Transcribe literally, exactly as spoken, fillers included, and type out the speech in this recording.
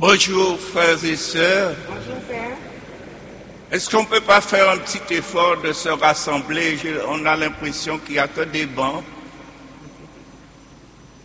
Bonjour frères et sœurs. Bonjour Père. Est-ce qu'on ne peut pas faire un petit effort de se rassembler? Je- On a l'impression qu'il y a que des bancs.